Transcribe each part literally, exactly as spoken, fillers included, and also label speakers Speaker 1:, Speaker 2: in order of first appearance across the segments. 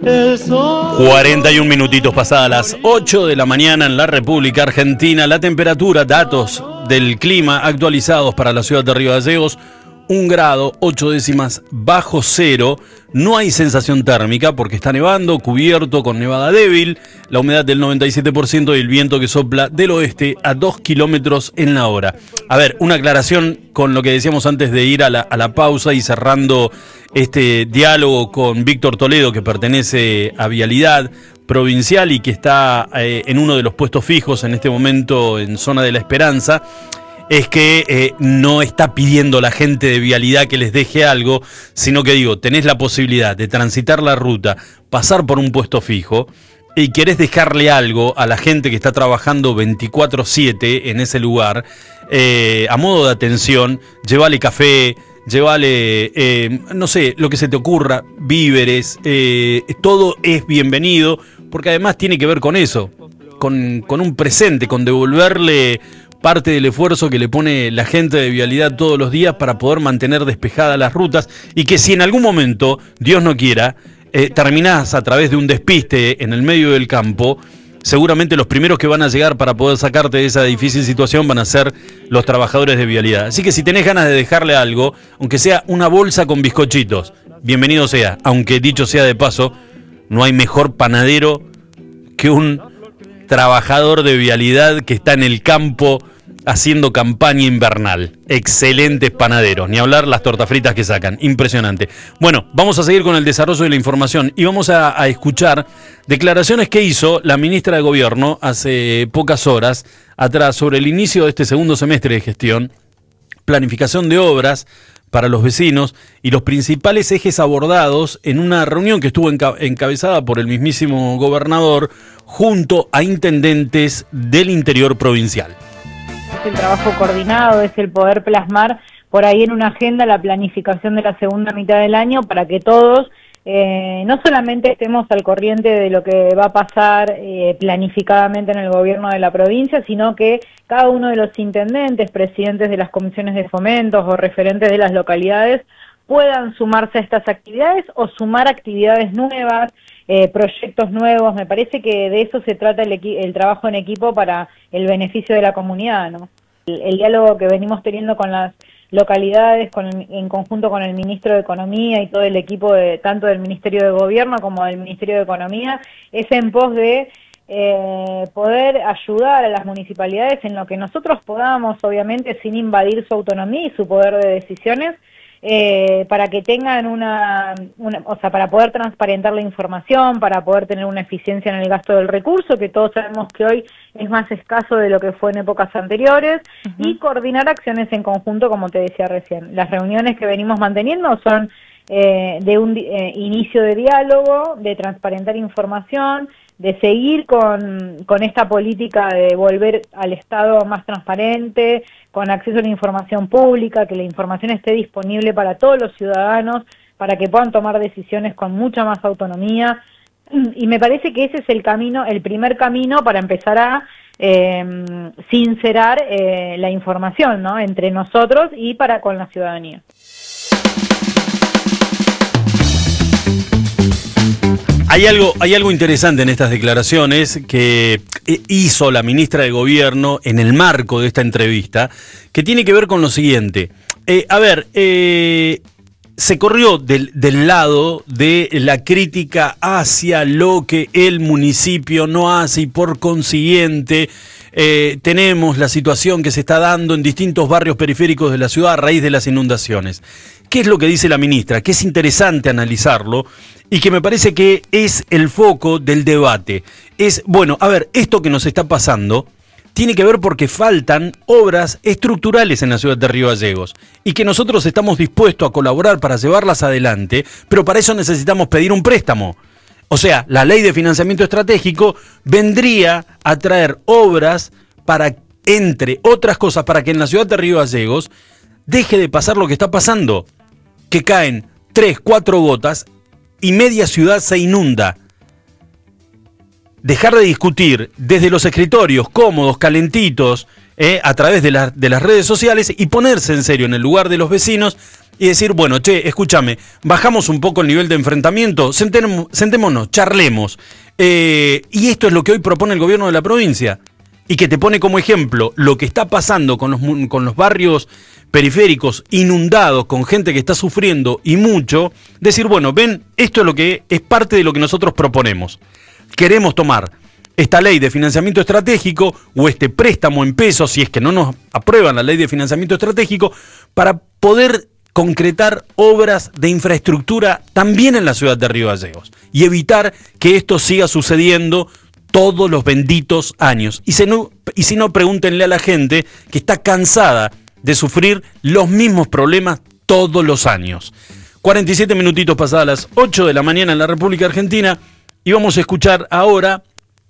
Speaker 1: cuarenta y un minutitos pasadas las ocho de la mañana en la República Argentina. La temperatura, datos del clima actualizados para la ciudad de Río Gallegos: un grado, ocho décimas bajo cero. No hay sensación térmica porque está nevando, cubierto con nevada débil, la humedad del noventa y siete por ciento y el viento que sopla del oeste a dos kilómetros en la hora. A ver, una aclaración con lo que decíamos antes de ir a la, a la pausa y cerrando este diálogo con Víctor Toledo, que pertenece a Vialidad Provincial y que está eh, en uno de los puestos fijos en este momento en Zona de la Esperanza. Es que eh, no está pidiendo la gente de Vialidad que les deje algo, sino que digo, tenés la posibilidad de transitar la ruta, pasar por un puesto fijo y querés dejarle algo a la gente que está trabajando veinticuatro siete en ese lugar, eh, a modo de atención, llévale café, llévale, eh, no sé, lo que se te ocurra, víveres, eh, todo es bienvenido, porque además tiene que ver con eso, con, con un presente, con devolverle parte del esfuerzo que le pone la gente de Vialidad todos los días para poder mantener despejadas las rutas, y que si en algún momento, Dios no quiera, eh, terminás a través de un despiste en el medio del campo, seguramente los primeros que van a llegar para poder sacarte de esa difícil situación van a ser los trabajadores de Vialidad. Así que si tenés ganas de dejarle algo, aunque sea una bolsa con bizcochitos, bienvenido sea, aunque dicho sea de paso, no hay mejor panadero que un trabajador de Vialidad que está en el campo haciendo campaña invernal. Excelentes panaderos, ni hablar las tortas fritas que sacan, impresionante. Bueno, vamos a seguir con el desarrollo de la información y vamos a, a escuchar declaraciones que hizo la ministra de Gobierno hace pocas horas atrás sobre el inicio de este segundo semestre de gestión, planificación de obras para los vecinos y los principales ejes abordados en una reunión que estuvo enca- encabezada por el mismísimo gobernador junto a intendentes del interior provincial.
Speaker 2: El trabajo coordinado es el poder plasmar por ahí en una agenda la planificación de la segunda mitad del año para que todos eh, no solamente estemos al corriente de lo que va a pasar eh, planificadamente en el gobierno de la provincia, sino que cada uno de los intendentes, presidentes de las comisiones de fomentos o referentes de las localidades puedan sumarse a estas actividades o sumar actividades nuevas, eh, proyectos nuevos. Me parece que de eso se trata el, equi- el trabajo en equipo para el beneficio de la comunidad, ¿no? El, el diálogo que venimos teniendo con las localidades, con el, en conjunto con el ministro de Economía y todo el equipo de tanto del Ministerio de Gobierno como del Ministerio de Economía, es en pos de eh, poder ayudar a las municipalidades en lo que nosotros podamos, obviamente sin invadir su autonomía y su poder de decisiones, Eh, para que tengan una, una, o sea, para poder transparentar la información, para poder tener una eficiencia en el gasto del recurso, que todos sabemos que hoy es más escaso de lo que fue en épocas anteriores, uh-huh. Y coordinar acciones en conjunto, como te decía recién. Las reuniones que venimos manteniendo son eh, de un eh, inicio de diálogo, de transparentar información, de seguir con, con esta política de volver al Estado más transparente, con acceso a la información pública, que la información esté disponible para todos los ciudadanos, para que puedan tomar decisiones con mucha más autonomía. Y me parece que ese es el camino, el primer camino para empezar a eh, sincerar eh, la información, ¿no?, entre nosotros y para con la ciudadanía.
Speaker 1: Hay algo, hay algo interesante en estas declaraciones que hizo la ministra de Gobierno en el marco de esta entrevista, que tiene que ver con lo siguiente. Eh, a ver, eh, se corrió del, del lado de la crítica hacia lo que el municipio no hace y por consiguiente eh, tenemos la situación que se está dando en distintos barrios periféricos de la ciudad a raíz de las inundaciones. ¿Qué es lo que dice la ministra? Que es interesante analizarlo y que me parece que es el foco del debate. Es, bueno, a ver, esto que nos está pasando tiene que ver porque faltan obras estructurales en la ciudad de Río Gallegos y que nosotros estamos dispuestos a colaborar para llevarlas adelante, pero para eso necesitamos pedir un préstamo. O sea, la ley de financiamiento estratégico vendría a traer obras para, entre otras cosas, para que en la ciudad de Río Gallegos deje de pasar lo que está pasando, que caen tres, cuatro gotas y media ciudad se inunda. Dejar de discutir desde los escritorios cómodos, calentitos, eh, a través de, la, de las redes sociales y ponerse en serio en el lugar de los vecinos y decir, bueno, che, escúchame, bajamos un poco el nivel de enfrentamiento, sentémonos, sentémonos charlemos. Eh, y esto es lo que hoy propone el gobierno de la provincia. Y que te pone como ejemplo lo que está pasando con los, con los barrios periféricos inundados, con gente que está sufriendo y mucho, decir, bueno, ven, esto es lo que es parte de lo que nosotros proponemos. Queremos tomar esta ley de financiamiento estratégico o este préstamo en pesos, si es que no nos aprueban la ley de financiamiento estratégico, para poder concretar obras de infraestructura también en la ciudad de Río Gallegos y evitar que esto siga sucediendo todos los benditos años. Y si no, y si no, pregúntenle a la gente que está cansada de sufrir los mismos problemas todos los años. cuarenta y siete minutitos pasadas las ocho de la mañana en la República Argentina, y vamos a escuchar ahora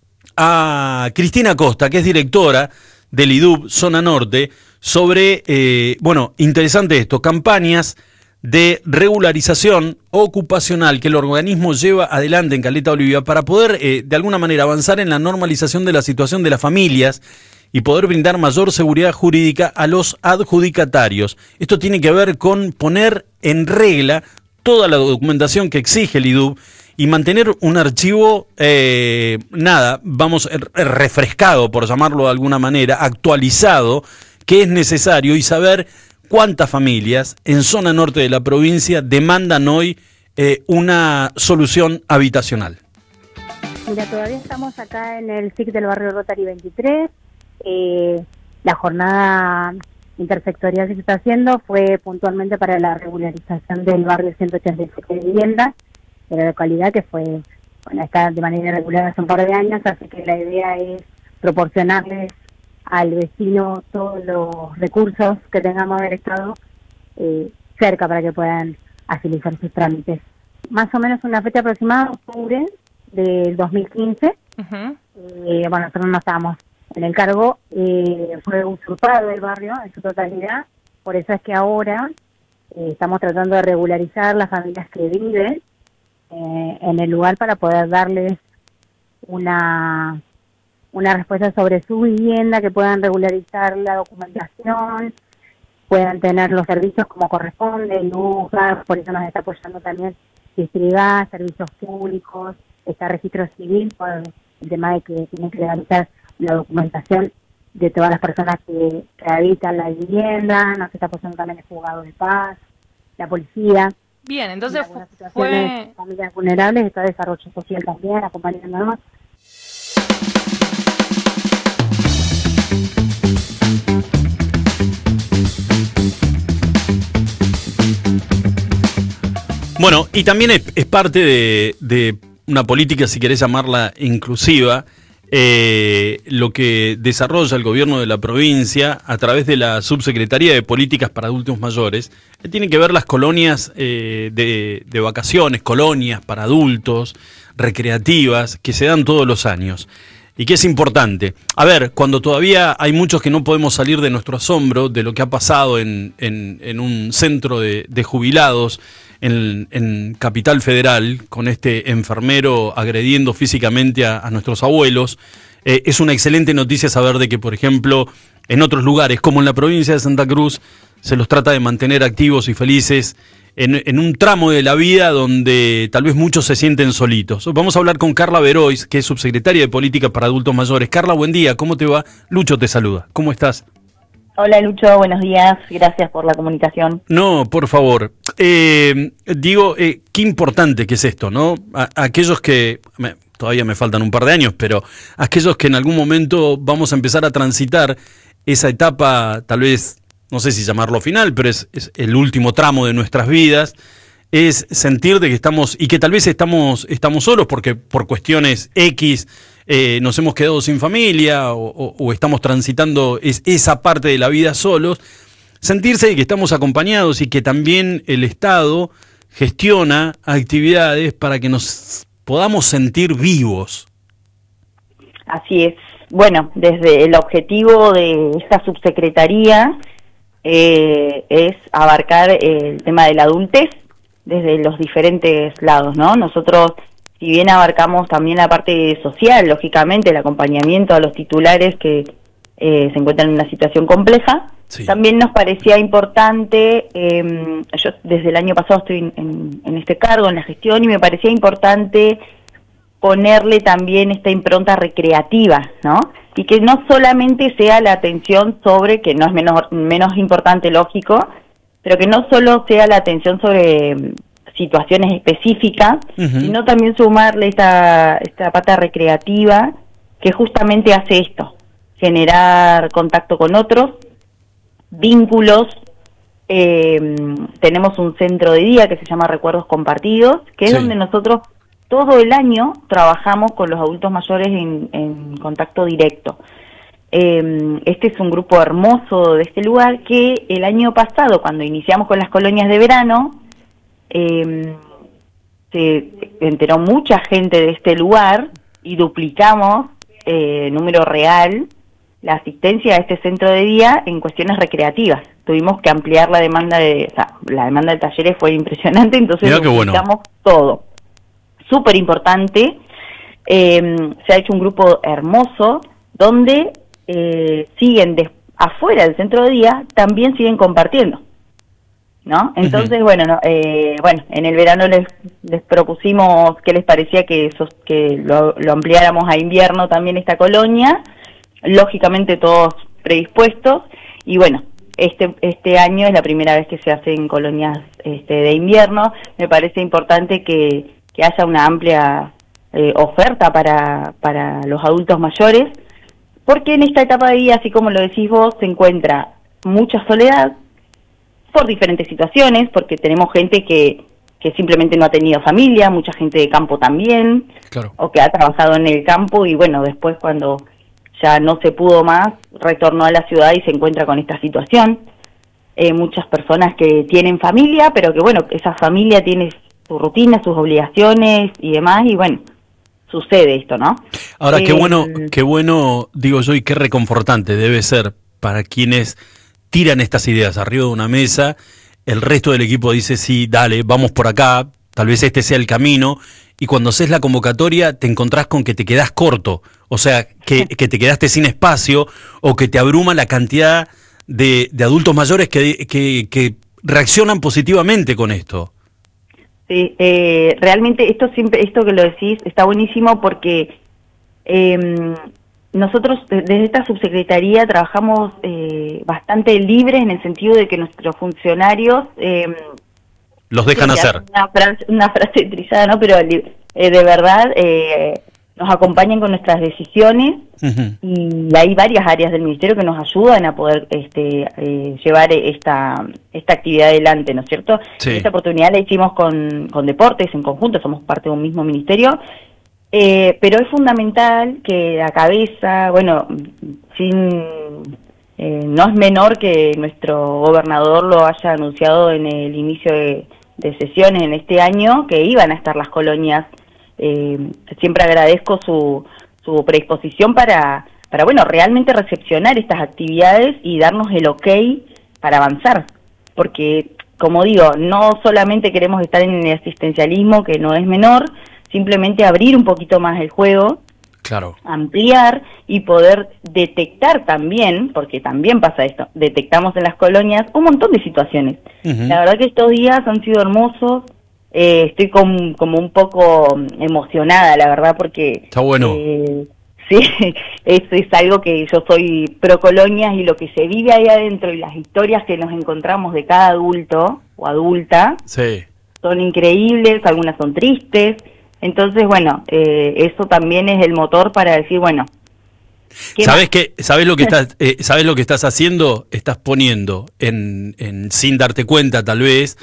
Speaker 1: a Cristina Costa, que es directora del I D U B Zona Norte, sobre, eh, bueno, interesante esto, campañas de regularización ocupacional que el organismo lleva adelante en Caleta Olivia para poder eh, de alguna manera avanzar en la normalización de la situación de las familias y poder brindar mayor seguridad jurídica a los adjudicatarios. Esto tiene que ver con poner en regla toda la documentación que exige el I D U B y mantener un archivo, eh, nada, vamos, refrescado, por llamarlo de alguna manera, actualizado, que es necesario, y saber cuántas familias en zona norte de la provincia demandan hoy eh, una solución habitacional.
Speaker 3: Mira, todavía estamos acá en el S I C del barrio Rotary veintitrés. Eh, la jornada intersectorial que se está haciendo fue puntualmente para la regularización del barrio ciento ochenta y siete de viviendas de la localidad, que fue, bueno, está de manera irregular hace un par de años, así que la idea es proporcionarles al vecino todos los recursos que tengamos del Estado eh, cerca para que puedan agilizar sus trámites. Más o menos una fecha aproximada, octubre del dos mil quince. Uh-huh. eh, bueno, nosotros no estábamos en el cargo, eh, fue usurpado el barrio en su totalidad, por eso es que ahora eh, estamos tratando de regularizar las familias que viven eh, en el lugar para poder darles una una respuesta sobre su vivienda, que puedan regularizar la documentación, puedan tener los servicios como corresponde, luz, gas, por eso nos está apoyando también Distrigas, servicios públicos, está registro civil por el tema de que tienen que legalizar la documentación de todas las personas que, que habitan la vivienda, nos está apoyando también el juzgado de paz, la policía.
Speaker 4: Bien, entonces
Speaker 3: fue... familias vulnerables, está desarrollo social también, acompañándonos.
Speaker 1: Bueno, y también es, es parte de, de una política, si querés llamarla inclusiva, eh, lo que desarrolla el gobierno de la provincia a través de la Subsecretaría de Políticas para Adultos Mayores, que tiene que ver las colonias eh, de, de vacaciones, colonias para adultos, recreativas, que se dan todos los años. Y que es importante. A ver, cuando todavía hay muchos que no podemos salir de nuestro asombro de lo que ha pasado en, en, en un centro de, de jubilados en, en Capital Federal, con este enfermero agrediendo físicamente a, a nuestros abuelos, eh, es una excelente noticia saber de que, por ejemplo, en otros lugares, como en la provincia de Santa Cruz, se los trata de mantener activos y felices en, en un tramo de la vida donde tal vez muchos se sienten solitos. Vamos a hablar con Carla Verois, que es subsecretaria de Política para Adultos Mayores. Carla, buen día, ¿cómo te va? Lucho te saluda, ¿cómo estás?
Speaker 5: Hola Lucho, buenos días, gracias por la comunicación.
Speaker 1: No, por favor. Eh, digo, eh, qué importante que es esto, ¿no? A, aquellos que, me, todavía me faltan un par de años, pero aquellos que en algún momento vamos a empezar a transitar esa etapa, tal vez, no sé si llamarlo final, pero es, es el último tramo de nuestras vidas, es sentir de que estamos, y que tal vez estamos, estamos solos porque por cuestiones X eh, nos hemos quedado sin familia o, o, o estamos transitando es, esa parte de la vida solos, sentirse de que estamos acompañados y que también el Estado gestiona actividades para que nos podamos sentir vivos.
Speaker 5: Así es. Bueno, desde el objetivo de esta subsecretaría eh, es abarcar el tema de la adultez desde los diferentes lados, ¿no? Nosotros, si bien abarcamos también la parte social, lógicamente, el acompañamiento a los titulares que eh, se encuentran en una situación compleja. Sí. También nos parecía importante, eh, yo desde el año pasado estoy en, en, en este cargo, en la gestión, y me parecía importante ponerle también esta impronta recreativa, ¿no? Y que no solamente sea la atención sobre, que no es menos, menos importante, lógico, pero que no solo sea la atención sobre situaciones específicas, uh-huh. sino también sumarle esta, esta pata recreativa que justamente hace esto, generar contacto con otros, vínculos. Eh, tenemos un centro de día que se llama Recuerdos Compartidos, que es sí. donde nosotros todo el año trabajamos con los adultos mayores en, en contacto directo. Eh, este es un grupo hermoso de este lugar que el año pasado, cuando iniciamos con las colonias de verano, eh, se enteró mucha gente de este lugar y duplicamos eh, número real la asistencia a este centro de día en cuestiones recreativas. Tuvimos que ampliar la demanda de, o sea, la demanda de talleres fue impresionante, entonces duplicamos bueno. todo. Súper importante. Eh, se ha hecho un grupo hermoso donde eh, siguen de, afuera del centro de día, también siguen compartiendo, ¿no? Entonces, uh-huh. bueno, no, eh, bueno, en el verano les, les propusimos qué les parecía que, esos, que lo, lo ampliáramos a invierno también esta colonia, lógicamente todos predispuestos, y bueno, este este año es la primera vez que se hacen colonias este, de invierno. Me parece importante que, que haya una amplia eh, oferta para, para los adultos mayores, porque en esta etapa de vida, así como lo decís vos, se encuentra mucha soledad por diferentes situaciones, porque tenemos gente que, que simplemente no ha tenido familia, mucha gente de campo también, claro. o que ha trabajado en el campo y bueno, después cuando ya no se pudo más, retornó a la ciudad y se encuentra con esta situación. Eh, muchas personas que tienen familia, pero que bueno, esa familia tiene su rutina, sus obligaciones y demás, y bueno, sucede esto, ¿no?
Speaker 1: Ahora, eh, qué bueno, qué bueno, digo yo, y qué reconfortante debe ser para quienes tiran estas ideas arriba de una mesa, el resto del equipo dice, sí, dale, vamos por acá, tal vez este sea el camino, y cuando haces la convocatoria te encontrás con que te quedás corto, o sea, que, que te quedaste sin espacio, o que te abruma la cantidad de, de adultos mayores que, que, que reaccionan positivamente con esto.
Speaker 5: Sí, eh, realmente esto siempre, esto que lo decís está buenísimo porque eh, nosotros desde esta subsecretaría trabajamos eh, bastante libres en el sentido de que nuestros funcionarios eh,
Speaker 1: los dejan sí, hacer.
Speaker 5: Una frase, una frase trizada, ¿no? Pero eh, de verdad eh, nos acompañan con nuestras decisiones uh-huh. y hay varias áreas del ministerio que nos ayudan a poder este, eh, llevar esta esta actividad adelante, ¿no es cierto? Sí. Esta oportunidad la hicimos con, con deportes en conjunto, somos parte de un mismo ministerio, eh, pero es fundamental que la cabeza, bueno, sin eh, no es menor que nuestro gobernador lo haya anunciado en el inicio de, de sesiones en este año, que iban a estar las colonias. Eh, siempre agradezco su, su predisposición para, para, bueno, realmente recepcionar estas actividades y darnos el ok para avanzar, porque, como digo, no solamente queremos estar en el asistencialismo, que no es menor, simplemente abrir un poquito más el juego,
Speaker 1: claro.
Speaker 5: ampliar y poder detectar también, porque también pasa esto, detectamos en las colonias un montón de situaciones. Uh-huh. La verdad que estos días han sido hermosos. Eh, estoy con, como un poco emocionada, la verdad, porque...
Speaker 1: Está bueno.
Speaker 5: Eh, sí, eso es algo que yo soy pro colonias y lo que se vive ahí adentro y las historias que nos encontramos de cada adulto o adulta
Speaker 1: sí.
Speaker 5: son increíbles, algunas son tristes. Entonces, bueno, eh, eso también es el motor para decir, bueno...
Speaker 1: ¿Sabes qué? ¿Sabes lo que estás, eh, ¿sabes lo que estás haciendo? Estás poniendo, en, en sin darte cuenta tal vez...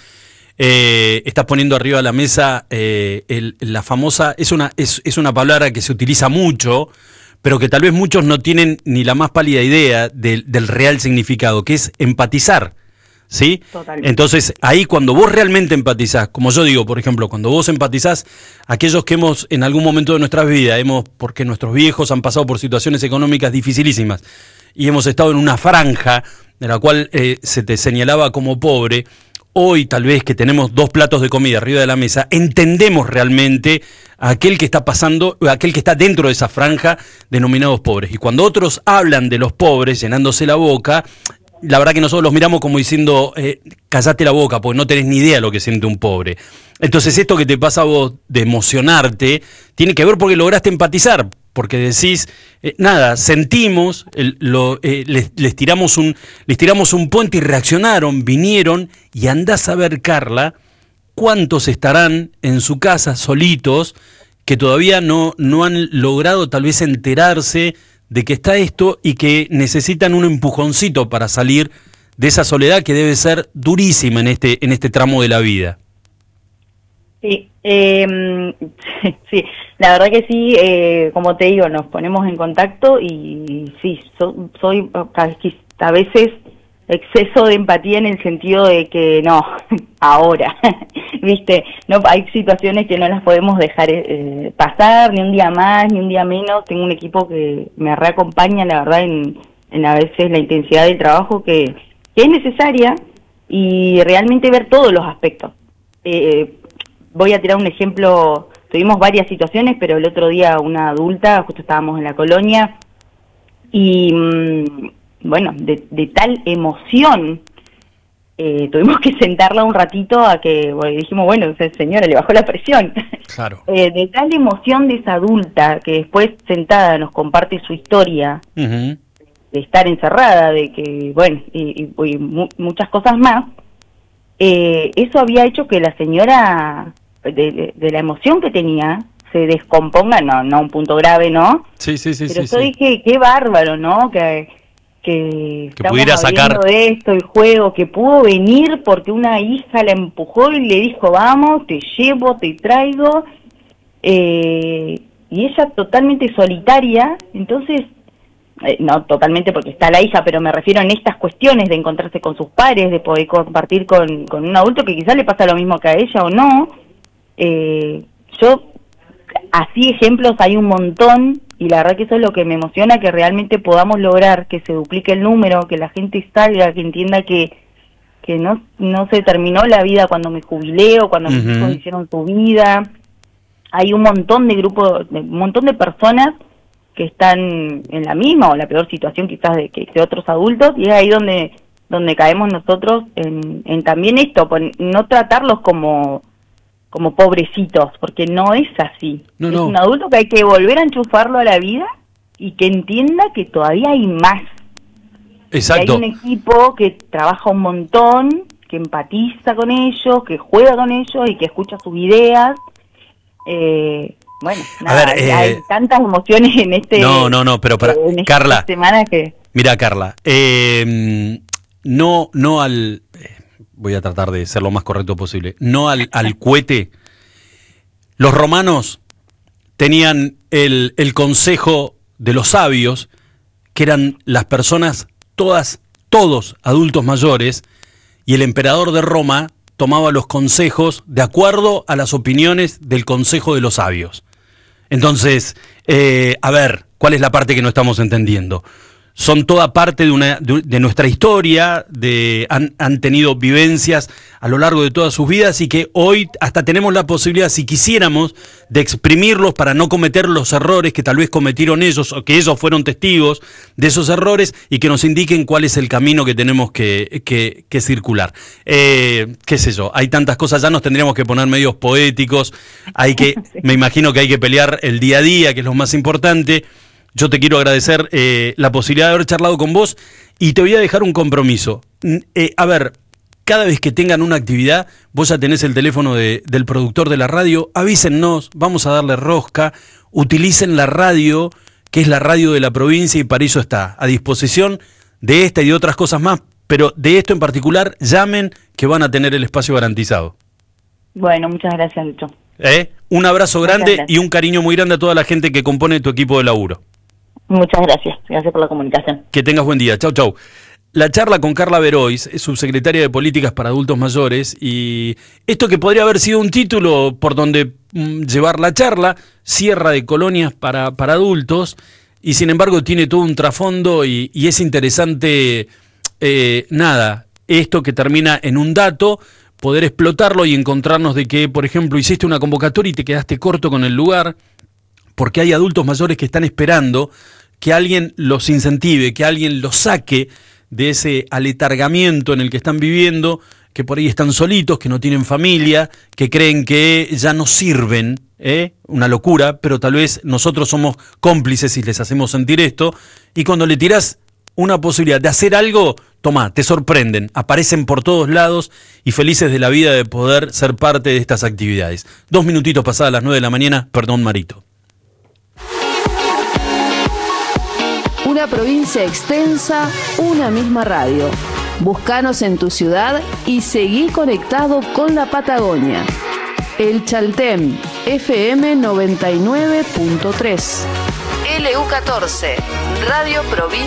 Speaker 1: Eh, estás poniendo arriba de la mesa eh, el, la famosa, es una, es, es una palabra que se utiliza mucho, pero que tal vez muchos no tienen ni la más pálida idea del, del real significado, que es empatizar, ¿sí?
Speaker 5: Totalmente.
Speaker 1: Entonces, ahí cuando vos realmente empatizás, como yo digo, por ejemplo, cuando vos empatizás, aquellos que hemos en algún momento de nuestra vida, hemos, porque nuestros viejos han pasado por situaciones económicas dificilísimas, y hemos estado en una franja de la cual eh, se te señalaba como pobre, hoy tal vez que tenemos dos platos de comida arriba de la mesa, entendemos realmente a aquel que está pasando, a aquel que está dentro de esa franja denominados pobres. Y cuando otros hablan de los pobres llenándose la boca, la verdad que nosotros los miramos como diciendo, eh, callate la boca, porque no tenés ni idea de lo que siente un pobre. Entonces esto que te pasa a vos de emocionarte, tiene que ver porque lograste empatizar, porque decís, eh, nada, sentimos, el, lo, eh, les, les, tiramos un, les tiramos un puente y reaccionaron, vinieron, y andás a ver, Carla, cuántos estarán en su casa solitos que todavía no, no han logrado tal vez enterarse de que está esto y que necesitan un empujoncito para salir de esa soledad que debe ser durísima en este, en este tramo de la vida.
Speaker 5: Sí, eh, sí, la verdad que sí, eh, como te digo, nos ponemos en contacto y sí, so, soy a veces exceso de empatía en el sentido de que no, ahora, viste, no hay situaciones que no las podemos dejar eh, pasar, ni un día más, ni un día menos. Tengo un equipo que me reacompaña, la verdad, en, en a veces la intensidad del trabajo que, que es necesaria y realmente ver todos los aspectos. Eh, voy a tirar un ejemplo, tuvimos varias situaciones, pero el otro día una adulta, justo estábamos en la colonia, y mmm, bueno, de, de tal emoción, eh, tuvimos que sentarla un ratito a que, bueno, dijimos, bueno, señora, le bajó la presión.
Speaker 1: Claro.
Speaker 5: Eh, de tal emoción de esa adulta que después sentada nos comparte su historia, uh-huh. de estar encerrada, de que, bueno, y, y, y mu muchas cosas más, eh, eso había hecho que la señora, de, de, de la emoción que tenía, se descomponga, no, no un punto grave, ¿no?
Speaker 1: Sí, sí, sí.
Speaker 5: Pero
Speaker 1: sí,
Speaker 5: yo
Speaker 1: sí.
Speaker 5: dije, qué bárbaro, ¿no? Que... que,
Speaker 1: que pudiera sacar
Speaker 5: de esto, el juego, que pudo venir porque una hija la empujó y le dijo, vamos, te llevo, te traigo, eh, y ella totalmente solitaria. Entonces, eh, no totalmente porque está la hija, pero me refiero en estas cuestiones de encontrarse con sus pares, de poder compartir con, con un adulto que quizás le pasa lo mismo que a ella o no. Eh, yo, así ejemplos hay un montón. Y la verdad que eso es lo que me emociona, que realmente podamos lograr que se duplique el número, que la gente salga, que entienda que que no no se terminó la vida cuando me jubilé o cuando uh-huh. mis hijos hicieron su vida. Hay un montón de grupos, de, un montón de personas que están en la misma o la peor situación quizás de que de otros adultos, y es ahí donde donde caemos nosotros en, en también esto, no tratarlos como... como pobrecitos, porque no es así.
Speaker 1: No,
Speaker 5: es
Speaker 1: no.
Speaker 5: un adulto que hay que volver a enchufarlo a la vida y que entienda que todavía hay más.
Speaker 1: Exacto.
Speaker 5: Que hay un equipo que trabaja un montón, que empatiza con ellos, que juega con ellos y que escucha sus ideas. Eh, bueno, nada,
Speaker 1: ver,
Speaker 5: hay,
Speaker 1: eh,
Speaker 5: hay tantas emociones en este...
Speaker 1: No, no, no, pero para...
Speaker 5: en esta
Speaker 1: Carla,
Speaker 5: semana que...
Speaker 1: Mira, Carla, eh, no, no al... voy a tratar de ser lo más correcto posible, no al, al cohete. Los romanos tenían el, el consejo de los sabios, que eran las personas, todas, todos adultos mayores, y el emperador de Roma tomaba los consejos de acuerdo a las opiniones del consejo de los sabios. Entonces, eh, a ver, ¿cuál es la parte que no estamos entendiendo? Son toda parte de, una, de, de nuestra historia, de, han, han tenido vivencias a lo largo de todas sus vidas y que hoy hasta tenemos la posibilidad, si quisiéramos, de exprimirlos para no cometer los errores que tal vez cometieron ellos o que ellos fueron testigos de esos errores y que nos indiquen cuál es el camino que tenemos que, que, que circular. Eh, qué sé yo, hay tantas cosas, ya nos tendríamos que poner medios poéticos, hay que, sí. me imagino que hay que pelear el día a día, que es lo más importante. Yo te quiero agradecer eh, la posibilidad de haber charlado con vos y te voy a dejar un compromiso. Eh, a ver, cada vez que tengan una actividad, vos ya tenés el teléfono de, del productor de la radio, avísennos, vamos a darle rosca, utilicen la radio, que es la radio de la provincia y para eso está, a disposición de esta y de otras cosas más, pero de esto en particular, llamen que van a tener el espacio garantizado.
Speaker 5: Bueno, muchas gracias, Lucho.
Speaker 1: ¿Eh? Un abrazo grande y un cariño muy grande a toda la gente que compone tu equipo de laburo.
Speaker 5: Muchas gracias, gracias por la comunicación.
Speaker 1: Que tengas buen día, chau chau. La charla con Carla Verois, subsecretaria de Políticas para Adultos Mayores, y esto que podría haber sido un título por donde mm, llevar la charla, cierra de colonias para, para adultos, y sin embargo tiene todo un trasfondo y, y es interesante, eh, nada, esto que termina en un dato, poder explotarlo y encontrarnos de que, por ejemplo, hiciste una convocatoria y te quedaste corto con el lugar, porque hay adultos mayores que están esperando que alguien los incentive, que alguien los saque de ese aletargamiento en el que están viviendo, que por ahí están solitos, que no tienen familia, que creen que ya no sirven, ¿eh? Una locura, pero tal vez nosotros somos cómplices y les hacemos sentir esto, y cuando le tirás una posibilidad de hacer algo, tomá, te sorprenden, aparecen por todos lados y felices de la vida de poder ser parte de estas actividades. Dos minutitos pasadas las nueve de la mañana, perdón Marito.
Speaker 4: Una provincia extensa, una misma radio. Búscanos en tu ciudad y seguí conectado con la Patagonia. El Chaltén, F M noventa y nueve punto tres. L U catorce, Radio Provincia.